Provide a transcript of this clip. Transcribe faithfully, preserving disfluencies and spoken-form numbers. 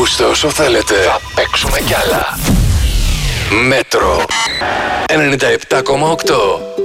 Ακούστε όσο θέλετε. Θα παίξουμε κι άλλα. Μέτρο ενενήντα επτά κόμμα οκτώ.